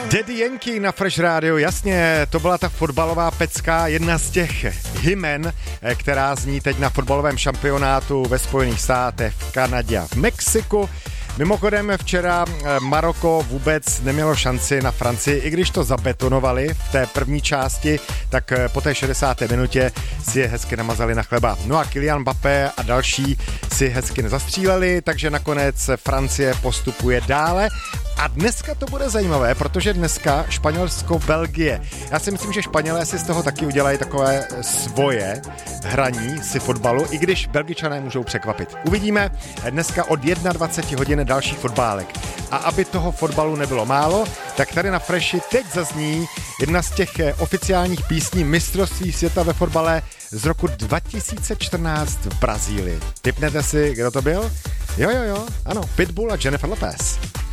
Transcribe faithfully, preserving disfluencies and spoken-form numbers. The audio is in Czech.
Daddy Yankee na Fresh Radio, jasně, to byla ta fotbalová pecka, jedna z těch hymen, která zní teď na fotbalovém šampionátu ve Spojených státech, v Kanadě a v Mexiku. Mimochodem včera Maroko vůbec nemělo šanci na Francii, i když to zabetonovali v té první části, tak po té šedesáté minutě si je hezky namazali na chleba. No a Kylian Mbappé a další si hezky nezastříleli, takže nakonec Francie postupuje dále. A dneska to bude zajímavé, protože dneska Španělsko-Belgie. Já si myslím, že Španělé si z toho taky udělají takové svoje hraní si fotbalu, i když Belgičané můžou překvapit. Uvidíme dneska od dvacet jedna hodin další fotbálek. A aby toho fotbalu nebylo málo, tak tady na Freshi teď zazní jedna z těch oficiálních písní mistrovství světa ve fotbale z roku dva tisíce čtrnáct v Brazílii. Tipnete si, kdo to byl? Jo, jo, jo, ano, Pitbull a Jennifer Lopez.